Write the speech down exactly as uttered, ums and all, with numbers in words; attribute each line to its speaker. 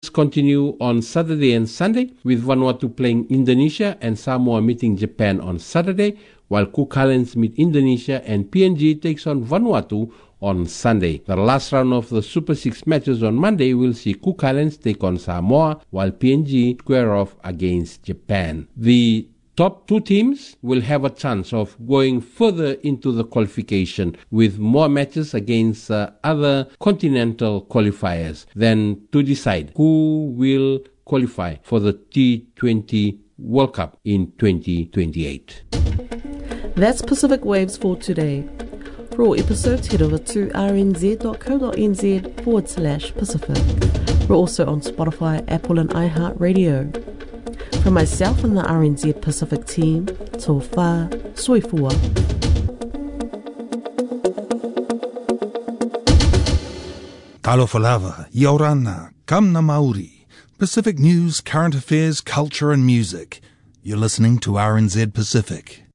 Speaker 1: continue on Saturday and Sunday, with Vanuatu playing Indonesia and Samoa meeting Japan on Saturday, while Cook Islands meet Indonesia and P N G takes on Vanuatu on Sunday. The last round of the Super Six matches on Monday will see Cook Islands take on Samoa, while P N G square off against Japan. The top two teams will have a chance of going further into the qualification with more matches against uh, other continental qualifiers than to decide who will qualify for the T twenty World Cup in twenty twenty-eight.
Speaker 2: That's Pacific Waves for today. For all episodes, head over to rnz.co.nz forward slash Pacific. We're also on Spotify, Apple and iHeartRadio. From myself and the R N Z Pacific team, tō whā, soifua.
Speaker 3: Talofa lava, Yorana, Kamna Maori, Pacific news, current affairs, culture and music. You're listening to R N Z Pacific.